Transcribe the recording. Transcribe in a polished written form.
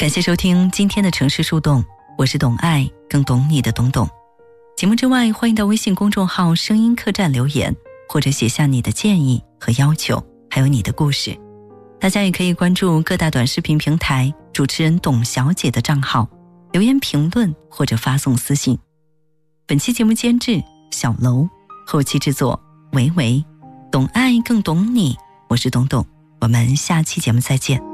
感谢收听今天的城市树洞，我是懂爱更懂你的懂懂。节目之外，欢迎到微信公众号声音客栈留言，或者写下你的建议和要求，还有你的故事。大家也可以关注各大短视频平台主持人董小姐的账号，留言评论或者发送私信。本期节目监制小楼，后期制作维维，懂爱更懂你，我是董董，我们下期节目再见。